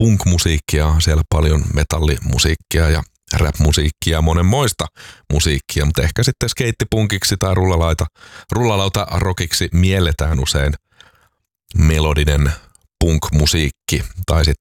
punk-musiikkia, siellä paljon metallimusiikkia ja rap-musiikkia ja monenmoista musiikkia, mutta ehkä sitten skeittipunkiksi tai rullalauta-rockiksi mielletään usein melodinen punk-musiikki tai sitten